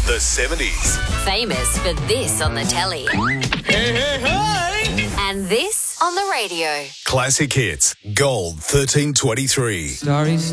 The 70s. Famous for this on the telly. Hey, hey, hey! And this on the radio. Classic hits. Gold 1323. Starry